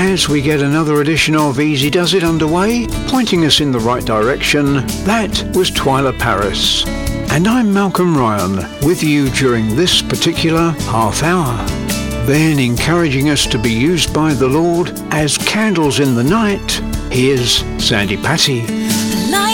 as we get another edition of Easy Does It underway, pointing us in the right direction, that was Twyla Paris. And I'm Malcolm Ryan, with you during this particular half hour. Then, encouraging us to be used by the Lord as candles in the night, here's Sandy Patty.